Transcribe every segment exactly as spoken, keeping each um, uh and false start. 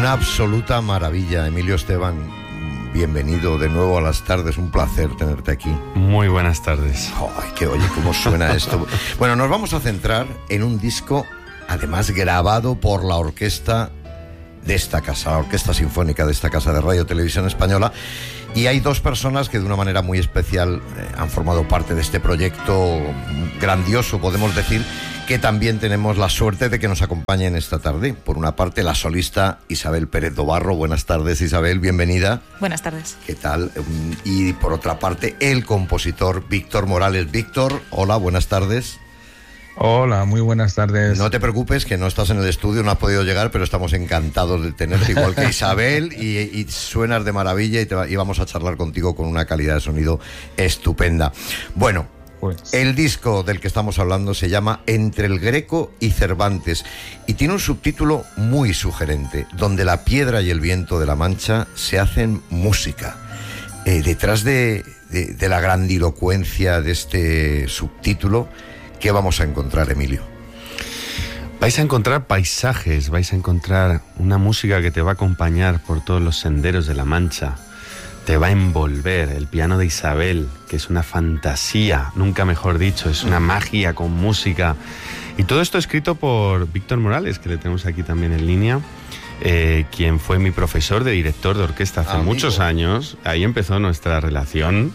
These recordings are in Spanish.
Una absoluta maravilla, Emilio Esteban. Bienvenido de nuevo a Las Tardes, un placer tenerte aquí. Muy buenas tardes. Ay, que oye, cómo suena esto. Bueno, nos vamos a centrar en un disco, además grabado por la orquesta de esta casa, la Orquesta Sinfónica de esta casa de Radio Televisión Española. Y hay dos personas que de una manera muy especial eh, han formado parte de este proyecto grandioso, podemos decir, que también tenemos la suerte de que nos acompañen esta tarde. Por una parte, la solista Isabel Pérez Dobarro. Buenas tardes, Isabel, bienvenida. Buenas tardes. ¿Qué tal? Y por otra parte, el compositor Víctor Morales. Víctor, hola, buenas tardes. Hola, muy buenas tardes. No te preocupes que no estás en el estudio, no has podido llegar, pero estamos encantados de tenerte igual que Isabel y, y suenas de maravilla y, te va, y vamos a charlar contigo con una calidad de sonido estupenda. Bueno, pues el disco del que estamos hablando se llama Entre el Greco y Cervantes y tiene un subtítulo muy sugerente, donde la piedra y el viento de la Mancha se hacen música. Eh, detrás de, de, de la grandilocuencia de este subtítulo, ¿qué vamos a encontrar, Emilio? Vais a encontrar paisajes, vais a encontrar una música que te va a acompañar por todos los senderos de la Mancha, te va a envolver el piano de Isabel, que es una fantasía, nunca mejor dicho, es una magia con música. Y todo esto escrito por Víctor Morales, que le tenemos aquí también en línea, eh, quien fue mi profesor de director de orquesta hace Amigo. muchos años. Ahí empezó nuestra relación.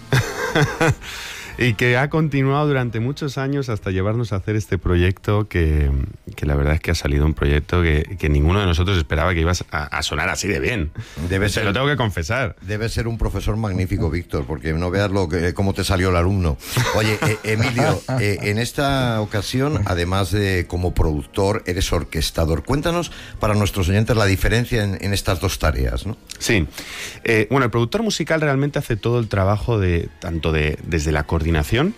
Y que ha continuado durante muchos años hasta llevarnos a hacer este proyecto que, que la verdad es que ha salido un proyecto que, que ninguno de nosotros esperaba que ibas a, a sonar así de bien. Debe Te ser, lo tengo que confesar. Debe ser un profesor magnífico, Víctor, porque no veas lo que, cómo te salió el alumno. Oye, eh, Emilio, eh, en esta ocasión, además de como productor, eres orquestador. Cuéntanos para nuestros oyentes la diferencia en, en estas dos tareas, ¿no? Sí. Eh, bueno, el productor musical realmente hace todo el trabajo de tanto de desde la coordinación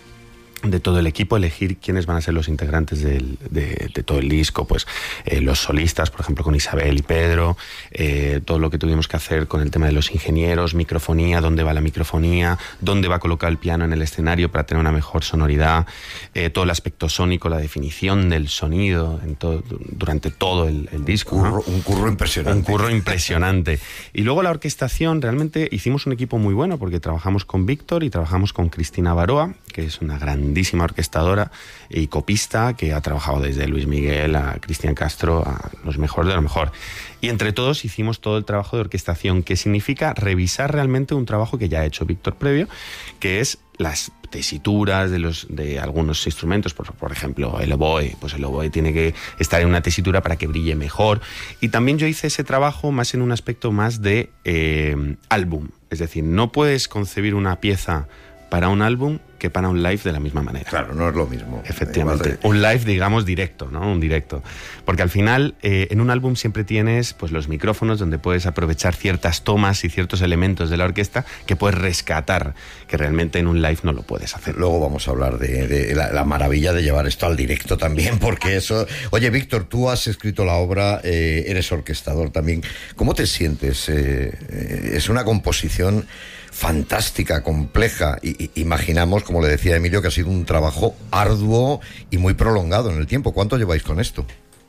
de todo el equipo, elegir quiénes van a ser los integrantes del, de, de todo el disco, pues eh, los solistas, por ejemplo, con Isabel y Pedro, eh, todo lo que tuvimos que hacer con el tema de los ingenieros, microfonía, dónde va la microfonía, dónde va a colocar el piano en el escenario para tener una mejor sonoridad, eh, todo el aspecto sónico, la definición del sonido en todo, durante todo el, el disco. Un curro, ¿no? un curro impresionante. Un curro impresionante. Y luego la orquestación, realmente hicimos un equipo muy bueno porque trabajamos con Víctor y trabajamos con Cristina Baroa, que es una grandísima orquestadora y copista que ha trabajado desde Luis Miguel a Cristian Castro, a los mejores de lo mejor. Y entre todos hicimos todo el trabajo de orquestación, que significa revisar realmente un trabajo que ya ha hecho Víctor previo, que es las tesituras de los de algunos instrumentos, por, por ejemplo el oboe, pues el oboe tiene que estar en una tesitura para que brille mejor. Y también yo hice ese trabajo más en un aspecto más de eh, álbum, es decir, no puedes concebir una pieza para un álbum que para un live de la misma manera. Claro, no es lo mismo. Efectivamente. Un live, digamos, directo, ¿no? Un directo. Porque al final, eh, en un álbum siempre tienes pues los micrófonos donde puedes aprovechar ciertas tomas y ciertos elementos de la orquesta que puedes rescatar, que realmente en un live no lo puedes hacer. Luego vamos a hablar de, de la, la maravilla de llevar esto al directo también, porque eso... Oye, Víctor, tú has escrito la obra, eh, eres orquestador también. ¿Cómo te sientes? Eh, eh, es una composición fantástica, compleja. I, imaginamos, como le decía Emilio, que ha sido un trabajo arduo y muy prolongado en el tiempo. ¿Cuánto lleváis con esto?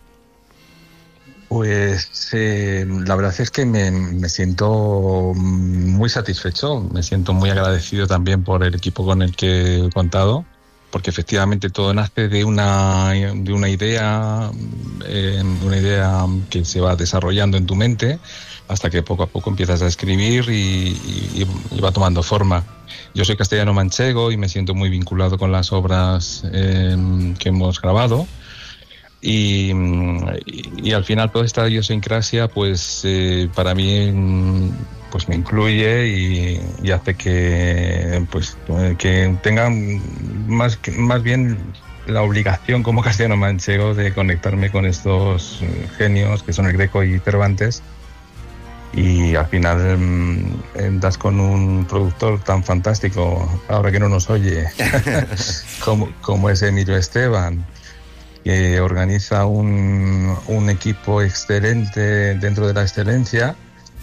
Pues eh, la verdad es que me, me siento muy satisfecho, me siento muy agradecido también por el equipo con el que he contado, porque efectivamente todo nace de una, de una idea, eh, una idea que se va desarrollando en tu mente, hasta que poco a poco empiezas a escribir y, y, y va tomando forma. Yo soy castellano-manchego y me siento muy vinculado con las obras eh, que hemos grabado y, y, y al final toda esta idiosincrasia pues eh, para mí pues me incluye y, y hace que pues que tengan más, más bien la obligación como castellano-manchego de conectarme con estos genios que son el Greco y Cervantes. Y al final eh, das con un productor tan fantástico, ahora que no nos oye, como, como es Emilio Esteban, que organiza un, un equipo excelente dentro de la excelencia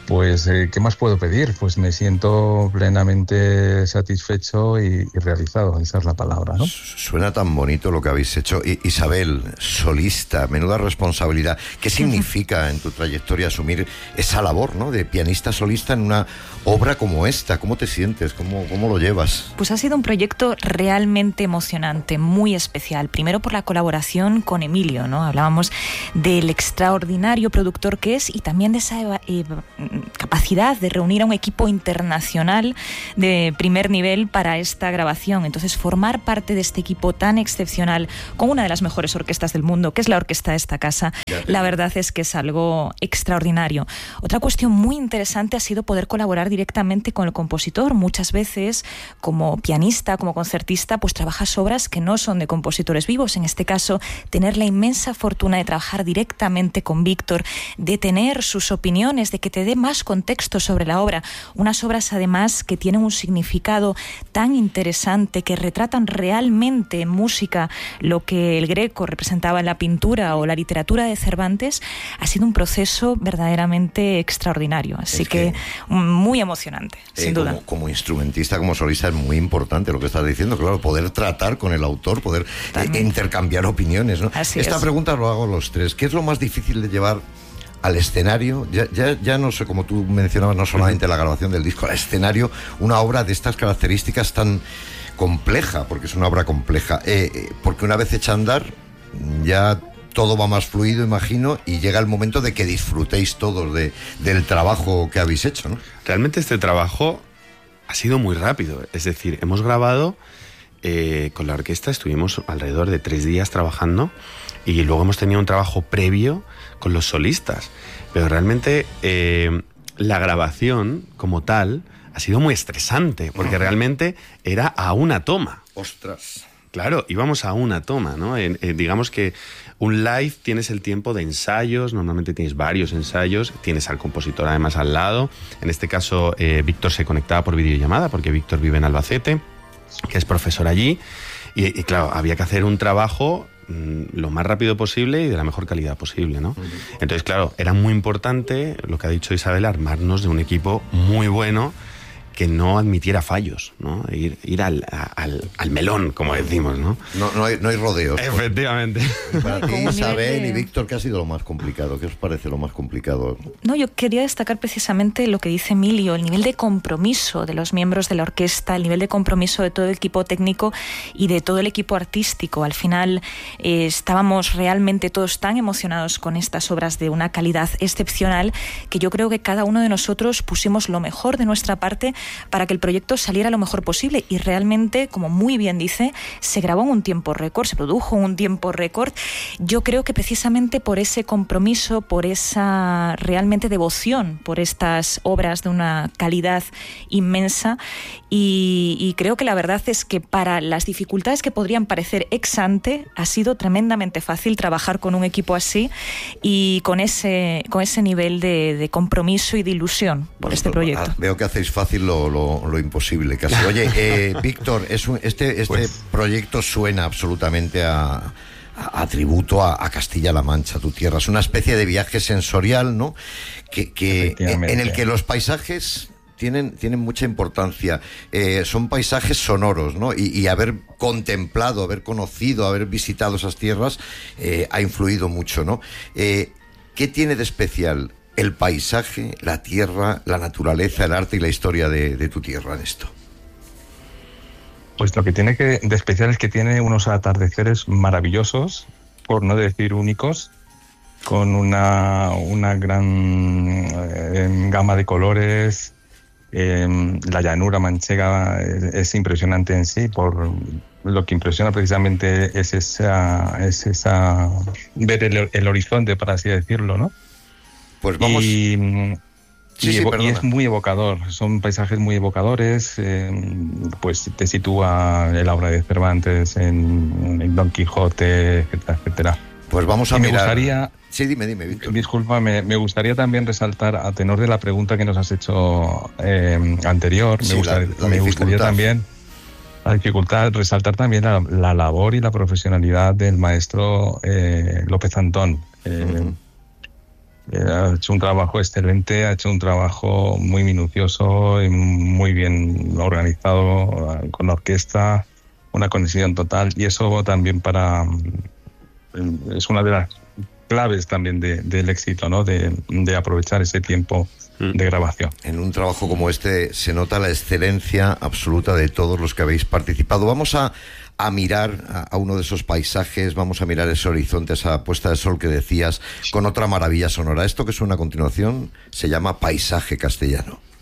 Pues, eh, ¿qué más puedo pedir? Pues me siento plenamente satisfecho y, y realizado, esa es la palabra, ¿no? Suena tan bonito lo que habéis hecho. I- Isabel, solista, menuda responsabilidad. ¿Qué significa en tu trayectoria asumir esa labor, ¿no?, de pianista solista en una obra como esta? ¿Cómo te sientes? ¿Cómo, cómo lo llevas? Pues ha sido un proyecto realmente emocionante, muy especial. Primero por la colaboración con Emilio, ¿no? Hablábamos del extraordinario productor que es y también de esa eva- eva- capacidad de reunir a un equipo internacional de primer nivel para esta grabación. Entonces, formar parte de este equipo tan excepcional con una de las mejores orquestas del mundo, que es la orquesta de esta casa, la verdad es que es algo extraordinario. Otra cuestión muy interesante ha sido poder colaborar directamente con el compositor. Muchas veces, como pianista, como concertista, pues trabajas obras que no son de compositores vivos. En este caso, tener la inmensa fortuna de trabajar directamente con Víctor, de tener sus opiniones, de que te dé más contexto sobre la obra. Unas obras, además, que tienen un significado tan interesante, que retratan realmente en música lo que el Greco representaba en la pintura o la literatura de Cervantes. Ha sido un proceso verdaderamente extraordinario. Así Es que, que, muy emocionante, eh, sin duda. Como, como instrumentista, como solista, es muy importante lo que estás diciendo. Claro, poder tratar con el autor, poder eh, intercambiar opiniones, ¿no? Así Esta es. pregunta lo hago a los tres. ¿Qué es lo más difícil de llevar al escenario? Ya, ya, ya no sé, como tú mencionabas, no solamente la grabación del disco, al escenario, una obra de estas características tan compleja, porque es una obra compleja, eh, eh, porque una vez hecha a andar, ya todo va más fluido, imagino, y llega el momento de que disfrutéis todos de, del trabajo que habéis hecho, ¿no? Realmente este trabajo ha sido muy rápido. Es decir, hemos grabado eh, con la orquesta, estuvimos alrededor de tres días trabajando y luego hemos tenido un trabajo previo con los solistas. Pero realmente eh, la grabación como tal ha sido muy estresante porque realmente era a una toma. ¡Ostras! Claro, íbamos a una toma, ¿no? En, eh, digamos que un live tienes el tiempo de ensayos, normalmente tienes varios ensayos, tienes al compositor además al lado. En este caso, eh, Víctor se conectaba por videollamada porque Víctor vive en Albacete, que es profesor allí. Y, y claro, había que hacer un trabajo mmm, lo más rápido posible y de la mejor calidad posible, ¿no? Uh-huh. Entonces, claro, era muy importante, lo que ha dicho Isabel, armarnos de un equipo muy bueno que no admitiera fallos, ¿no? Ir, ir al, al, al melón, como decimos, ¿no? No, no, hay, no hay rodeos. Efectivamente. Y para ti, Como Isabel de... y Víctor, ¿qué ha sido lo más complicado? ¿Qué os parece lo más complicado? No, yo quería destacar precisamente lo que dice Emilio, el nivel de compromiso de los miembros de la orquesta, el nivel de compromiso de todo el equipo técnico y de todo el equipo artístico. Al final eh, estábamos realmente todos tan emocionados con estas obras de una calidad excepcional que yo creo que cada uno de nosotros pusimos lo mejor de nuestra parte para que el proyecto saliera lo mejor posible y realmente, como muy bien dice, se grabó en un tiempo récord, se produjo en un tiempo récord. Yo creo que precisamente por ese compromiso, por esa realmente devoción por estas obras de una calidad inmensa y, y creo que la verdad es que para las dificultades que podrían parecer ex ante ha sido tremendamente fácil trabajar con un equipo así y con ese, con ese nivel de, de compromiso y de ilusión por bueno, este proyecto. Ah, veo que hacéis fácil lo, lo lo imposible casi. Oye, eh, Víctor, es un, este, este pues... proyecto suena absolutamente a, a, a tributo a, a Castilla-La Mancha, tu tierra. Es una especie de viaje sensorial, ¿no? Que, que en el que los paisajes tienen, tienen mucha importancia. Eh, son paisajes sonoros, ¿no? Y, y haber contemplado, haber conocido, haber visitado esas tierras eh, ha influido mucho, ¿no? Eh, ¿Qué tiene de especial el paisaje, la tierra, la naturaleza, el arte y la historia de, de tu tierra en esto? Pues lo que tiene que, de especial es que tiene unos atardeceres maravillosos, por no decir únicos, con una, una gran eh, gama de colores. Eh, la llanura manchega es, es impresionante en sí, por lo que impresiona precisamente es esa, es esa ver el, el horizonte, para así decirlo, ¿no? Pues vamos. Y, sí, y, sí, y es muy evocador, son paisajes muy evocadores, eh, pues te sitúa en la obra de Cervantes, en, en Don Quijote, etcétera, etcétera. Pues vamos a y mirar. Me gustaría, sí, dime, dime, Víctor. Disculpa, me, me gustaría también resaltar, a tenor de la pregunta que nos has hecho eh, anterior, sí, me, gustaría, la, la me gustaría también la dificultad, resaltar también la, la labor y la profesionalidad del maestro eh, López Antón. Eh, uh-huh. Eh, ha hecho un trabajo excelente, ha hecho un trabajo muy minucioso y muy bien organizado con la orquesta, una conexión total, y eso también para es una de las claves también de, del éxito, ¿no? De, de aprovechar ese tiempo de grabación. En un trabajo como este se nota la excelencia absoluta de todos los que habéis participado. Vamos a, a mirar a, a uno de esos paisajes, vamos a mirar ese horizonte, esa puesta de sol que decías, con otra maravilla sonora. Esto que suena a continuación se llama Paisaje Castellano.